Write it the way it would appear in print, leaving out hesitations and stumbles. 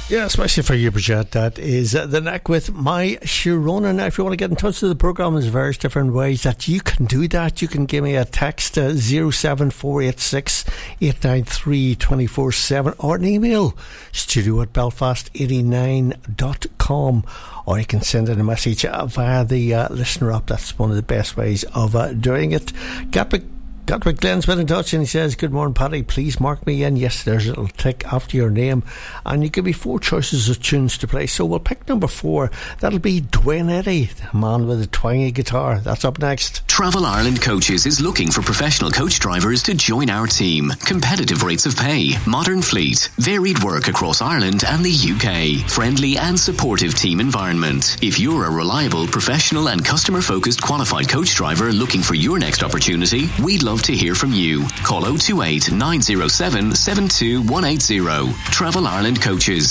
Yeah, especially for you, Bridget. That is The Neck with My Sharona. Now, if you want to get in touch with the programme, there's various different ways that you can do that. You can give me a text 07486 893 247 or an email studio@belfast89.com, or you can send in a message via the listener app. That's one of the best ways of doing it. Gatwick Glenn's been in touch and he says, good morning, Paddy, please mark me in. Yes, there's a little tick after your name, and you give me 4 choices of tunes to play, so we'll pick number 4. That'll be Dwayne Eddy, the man with a twangy guitar. That's up next. Travel Ireland Coaches is looking for professional coach drivers to join our team. Competitive rates of pay, modern fleet, varied work across Ireland and the UK, friendly and supportive team environment. If you're a reliable, professional and customer focused qualified coach driver looking for your next opportunity, we'd love to hear from you. Call 028 907 72180. Travel Ireland Coaches.